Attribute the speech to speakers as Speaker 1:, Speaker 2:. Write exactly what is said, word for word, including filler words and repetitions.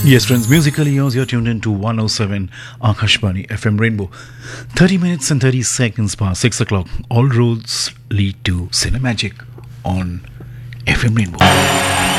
Speaker 1: Yes, friends, musically yours, you're tuned in to one oh seven Akashvani F M Rainbow. thirty minutes and thirty seconds past six o'clock. All roads lead to Cinemagic on F M Rainbow.